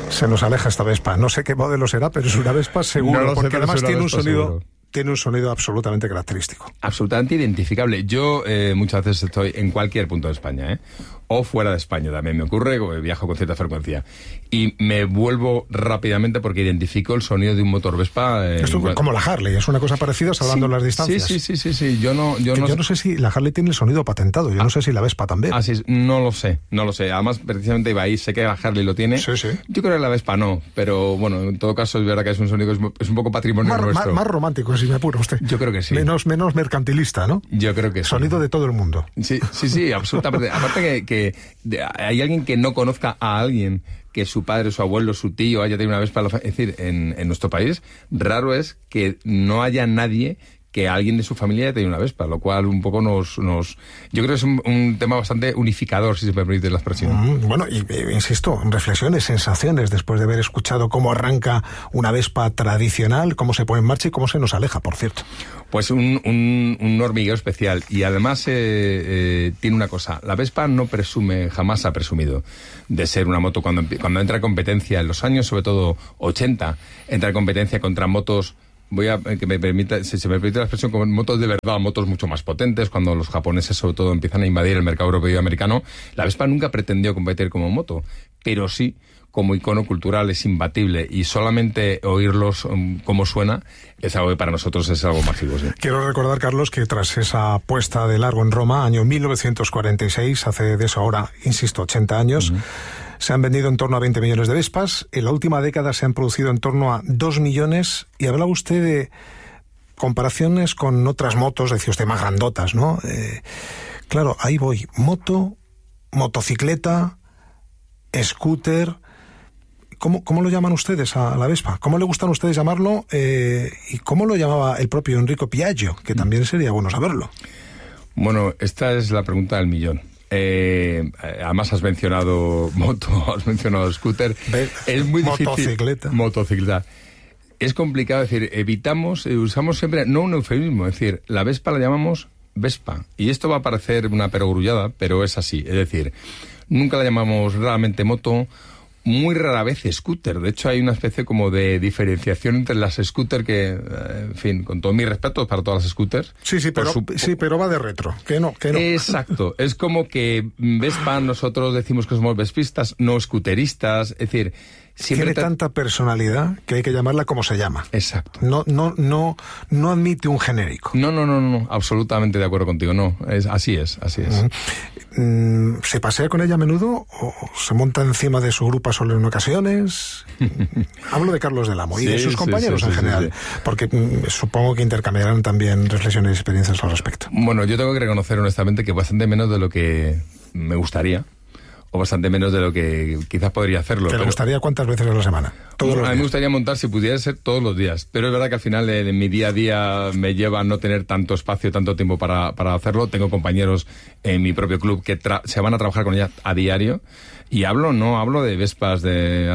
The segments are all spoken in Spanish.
Se nos aleja esta Vespa. No sé qué modelo será, pero es una Vespa seguro, no porque además tiene un sonido... Seguro. Tiene un sonido absolutamente característico. Absolutamente identificable. Yo muchas veces estoy en cualquier punto de España, o fuera de España también me ocurre, viajo con cierta frecuencia. Y me vuelvo rápidamente porque identifico el sonido de un motor Vespa. Esto como la Harley, es una cosa parecida salvando las distancias. Sí. Yo no sé si la Harley tiene el sonido patentado, yo no sé si la Vespa también. No lo sé. Además, precisamente iba ahí, sé que la Harley lo tiene. Sí. Yo creo que la Vespa no, pero bueno, en todo caso es verdad que es un sonido que es un poco patrimonio nuestro. Más romántico, si me apura usted. Yo creo que sí. Menos mercantilista, ¿no? Yo creo que sí. Sonido de todo el mundo. Sí, absolutamente. Aparte que hay alguien que no conozca a alguien que su padre, su abuelo, su tío haya tenido una Vespa. Es decir, en nuestro país, raro es que no haya nadie que alguien de su familia haya tenido una Vespa, lo cual un poco yo creo que es un tema bastante unificador, si se me permite la expresión. Bueno, y insisto, reflexiones, sensaciones, después de haber escuchado cómo arranca una Vespa tradicional, cómo se pone en marcha y cómo se nos aleja, por cierto. Pues un hormigueo especial, y además tiene una cosa: la Vespa no presume, jamás ha presumido de ser una moto. Cuando entra en competencia en los años, sobre todo 80, entra en competencia contra motos, si me permite la expresión, con motos de verdad, motos mucho más potentes, cuando los japoneses sobre todo empiezan a invadir el mercado europeo y americano. La Vespa nunca pretendió competir como moto, pero sí como icono cultural es imbatible, y solamente oírlos cómo suena es algo que para nosotros es algo mágico. ¿Sí? Quiero recordar, Carlos, que tras esa puesta de largo en Roma, año 1946, hace de eso ahora, insisto, 80 años, se han vendido en torno a 20 millones de Vespas. En la última década se han producido en torno a 2 millones, y hablaba usted de comparaciones con otras motos, decía usted, más grandotas, ¿no? Claro, ahí voy. Motocicleta, scooter... ¿Cómo lo llaman ustedes a la Vespa? ¿Cómo le gustan a ustedes llamarlo? ¿Y cómo lo llamaba el propio Enrico Piaggio? Que también sería bueno saberlo. Bueno, esta es la pregunta del millón. Además has mencionado moto, has mencionado scooter. Es muy difícil. Motocicleta. Es complicado decir, usamos siempre, no un eufemismo, es decir, la Vespa la llamamos Vespa. Y esto va a parecer una perogrullada, pero es así. Es decir, nunca la llamamos realmente moto. Muy rara vez scooter. De hecho, hay una especie como de diferenciación entre las scooter que, en fin, con todo mi respeto para todas las scooters. Sí, pero va de retro. Que no. Exacto. Es como que Vespa, nosotros decimos que somos vespistas, no scooteristas. Es decir, tiene tanta personalidad que hay que llamarla como se llama. Exacto. No admite un genérico. No, absolutamente de acuerdo contigo. No, así es. ¿Se pasea con ella a menudo o se monta encima de su grupa solo en ocasiones? Hablo de Carlos del Amo y de sus compañeros en general, porque supongo que intercambiarán también reflexiones y experiencias al respecto. Bueno, yo tengo que reconocer honestamente que bastante menos de lo que me gustaría, o bastante menos de lo que quizás podría hacerlo. ¿Te gustaría cuántas veces a la semana? A mí me gustaría montar, si pudiera ser, todos los días. Pero es verdad que al final de mi día a día me lleva a no tener tanto espacio, tanto tiempo para hacerlo. Tengo compañeros en mi propio club que se van a trabajar con ella a diario. Y no hablo de Vespas de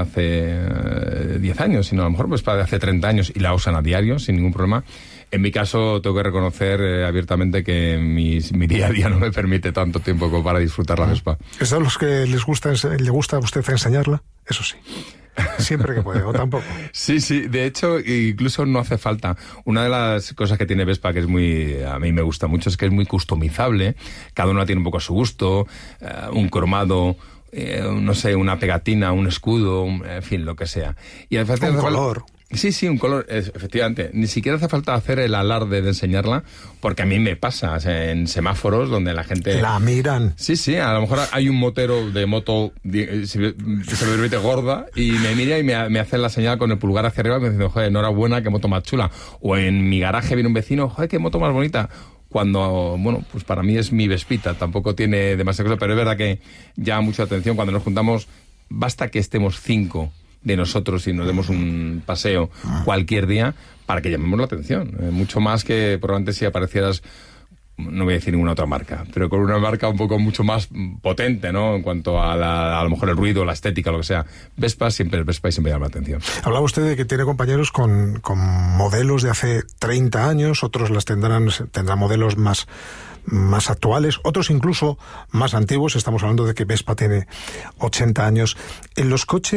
hace 10 años, sino a lo mejor Vespas de hace 30 años y la usan a diario sin ningún problema. En mi caso, tengo que reconocer abiertamente que mi día a día no me permite tanto tiempo como para disfrutar la Vespa. ¿Es a los que le gusta a usted enseñarla? Eso sí. Siempre que puede, o tampoco. Sí, de hecho, incluso no hace falta. Una de las cosas que tiene Vespa, que a mí me gusta mucho, es que es muy customizable. Cada uno la tiene un poco a su gusto, un cromado, no sé, una pegatina, un escudo, en fin, lo que sea. Y un color. Sí, un color, efectivamente. Ni siquiera hace falta hacer el alarde de enseñarla, porque a mí me pasa, o sea, en semáforos donde la gente... La miran. Sí, a lo mejor hay un motero de moto, si se me permite, gorda, y me mira y me hace la señal con el pulgar hacia arriba, diciendo, joder, enhorabuena, qué moto más chula. O en mi garaje viene un vecino, joder, qué moto más bonita. Cuando, bueno, pues para mí es mi Vespita, tampoco tiene demasiada cosa, pero es verdad que llama mucha atención cuando nos juntamos. Basta que estemos 5 de nosotros y nos demos un paseo cualquier día para que llamemos la atención. Mucho más que probablemente si aparecieras, no voy a decir ninguna otra marca, pero con una marca un poco mucho más potente, ¿no? En cuanto a lo mejor el ruido, la estética, lo que sea. Vespa siempre llama la atención. Hablaba usted de que tiene compañeros con modelos de hace 30 años, otros tendrán modelos más actuales, otros incluso más antiguos. Estamos hablando de que Vespa tiene 80 años. En los coches,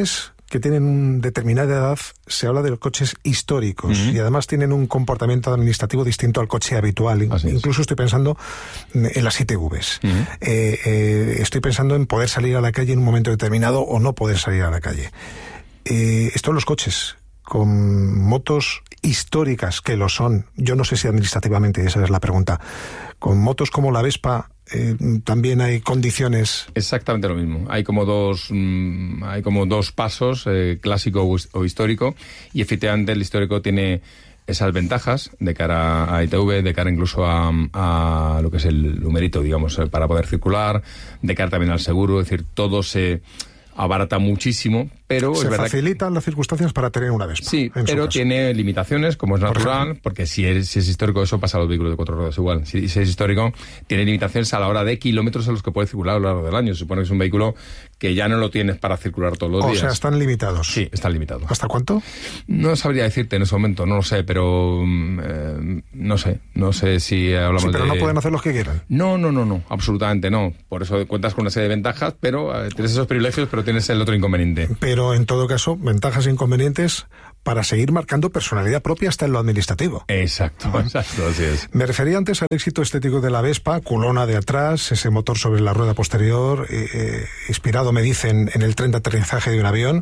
que tienen una determinada edad, se habla de los coches históricos y además tienen un comportamiento administrativo distinto al coche habitual. Incluso estoy pensando en las ITVs. Estoy pensando en poder salir a la calle en un momento determinado o no poder salir a la calle. Esto en los coches, con motos históricas, que lo son, yo no sé si administrativamente, esa es la pregunta, con motos como la Vespa, también hay condiciones. Exactamente lo mismo. Hay como dos pasos, clásico o histórico, y efectivamente el histórico tiene esas ventajas de cara a ITV, de cara incluso a lo que es el numerito, digamos, para poder circular, de cara también al seguro, es decir, todo se abarata muchísimo, pero se es verdad facilitan las circunstancias para tener una Vespa. Sí, pero tiene limitaciones, como es natural, porque si es histórico, eso pasa a los vehículos de 4 ruedas igual. Si es histórico, tiene limitaciones a la hora de kilómetros en los que puede circular a lo largo del año. Se supone que es un vehículo que ya no lo tienes para circular todos los días. O sea, están limitados. Sí, están limitados. ¿Hasta cuánto? No sabría decirte en ese momento, no lo sé, pero no sé si hablamos de... Sí, pero no pueden hacer lo que quieran. No, absolutamente no. Por eso cuentas con una serie de ventajas, pero tienes esos privilegios, pero tienes el otro inconveniente. Pero en todo caso, ventajas e inconvenientes para seguir marcando personalidad propia hasta en lo administrativo. Exacto, así es. Me refería antes al éxito estético de la Vespa, culona de atrás, ese motor sobre la rueda posterior, inspirado, me dicen, en el tren de aterrizaje de un avión,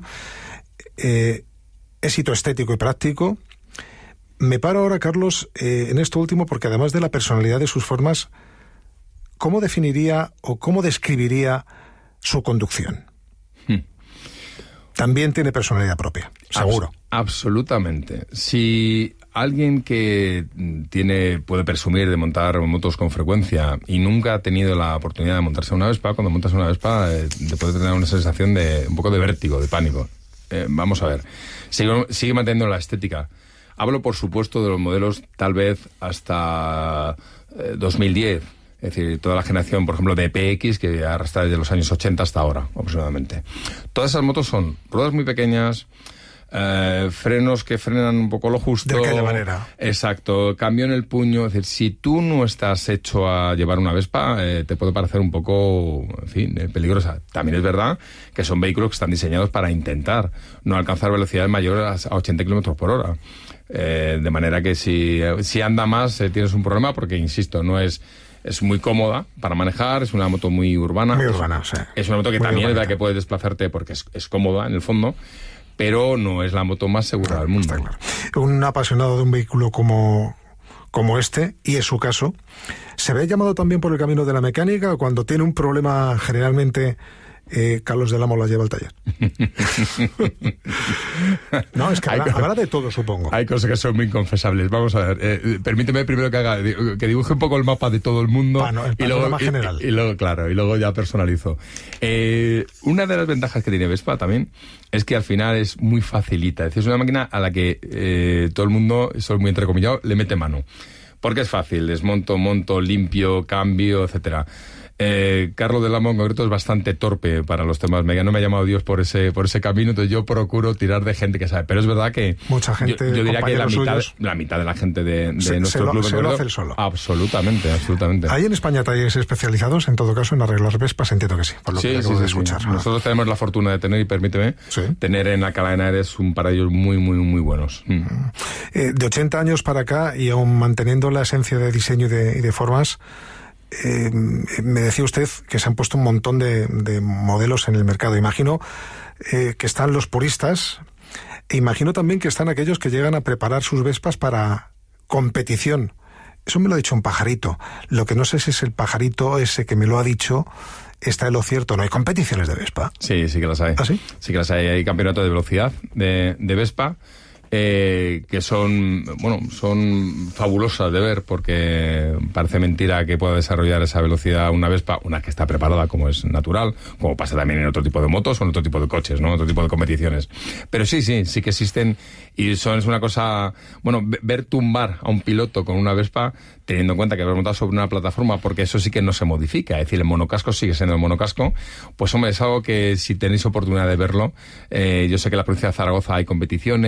éxito estético y práctico. Me paro ahora, Carlos, en esto último, porque además de la personalidad de sus formas, ¿cómo definiría o cómo describiría su conducción? También tiene personalidad propia, seguro. Absolutamente. Si alguien que puede presumir de montar motos con frecuencia y nunca ha tenido la oportunidad de montarse una Vespa, cuando montas una Vespa te puede tener una sensación de un poco de vértigo, de pánico. Vamos a ver. Sigue manteniendo la estética. Hablo, por supuesto, de los modelos tal vez hasta 2010. Es decir, toda la generación, por ejemplo, de PX, que arrastra desde los años 80 hasta ahora, aproximadamente. Todas esas motos son ruedas muy pequeñas, frenos que frenan un poco lo justo. De aquella manera. Exacto, cambio en el puño. Es decir, si tú no estás hecho a llevar una Vespa, te puede parecer un poco, en fin, peligrosa. También es verdad que son vehículos que están diseñados para intentar no alcanzar velocidades mayores a 80 kilómetros por hora. De manera que si anda más, tienes un problema, porque, insisto, es muy cómoda para manejar, es una moto muy urbana. Muy urbana, sí. Es una moto que muy también urbana. Es la que puedes desplazarte porque es cómoda en el fondo, pero no es la moto más segura del mundo. Está claro. Un apasionado de un vehículo como este, y es su caso, ¿se ve llamado también por el camino de la mecánica? Cuando tiene un problema, generalmente Carlos del Amo la lleva al taller. No, es que habrá de todo, supongo. Hay cosas que son muy inconfesables. Vamos a ver, permíteme primero que dibuje un poco el mapa de todo el mundo. Y luego más general. Y luego ya personalizo. Una de las ventajas que tiene Vespa también es que al final es muy facilita. Es decir, es una máquina a la que todo el mundo, eso es muy entrecomillado, le mete mano. Porque es fácil, desmonto, monto, limpio, cambio, etcétera. Carlos del Amo en concreto es bastante torpe para los temas mega. No me ha llamado Dios por ese camino, entonces yo procuro tirar de gente que sabe. Pero es verdad que mucha gente, yo diría que la mitad de la gente de nuestro club se lo hace solo. Absolutamente. ¿Hay en España talleres especializados, en todo caso, en arreglar Vespas? Entiendo que sí, por lo que acabo de escuchar. Sí. Nosotros tenemos la fortuna de tener, y permíteme, tener en Alcalá de Henares un par de ellos muy, muy, muy buenos. De 80 años para acá, y aún manteniendo la esencia de diseño y de formas, me decía usted que se han puesto un montón de modelos en el mercado. Imagino que están los puristas, e imagino también que están aquellos que llegan a preparar sus Vespas para competición. Eso me lo ha dicho un pajarito. Lo que no sé si es el pajarito ese que me lo ha dicho está en lo cierto. ¿No hay competiciones de Vespa? Sí que las hay. ¿Ah, sí? Sí que las hay. Hay campeonatos de velocidad de Vespa. Que son fabulosas de ver, porque parece mentira que pueda desarrollar esa velocidad una Vespa, una que está preparada como es natural, como pasa también en otro tipo de motos o en otro tipo de coches, ¿no? Otro tipo de competiciones. Pero sí que existen, y es una cosa, ver tumbar a un piloto con una Vespa, teniendo en cuenta que lo has montado sobre una plataforma, porque eso sí que no se modifica, es decir, el monocasco sigue siendo el monocasco. Pues hombre, es algo que si tenéis oportunidad de verlo, yo sé que en la provincia de Zaragoza hay competiciones, se hace con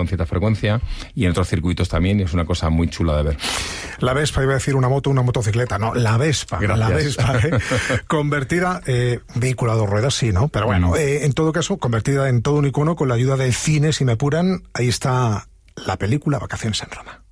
cierta frecuencia, y en otros circuitos también, y es una cosa muy chula de ver. La Vespa, iba a decir una moto, una motocicleta, no, la Vespa. Gracias. La Vespa, convertida, vehículo a 2 ruedas, sí, ¿no? Pero bueno, en todo caso, convertida en todo un icono con la ayuda del cine, si me apuran, ahí está la película Vacaciones en Roma.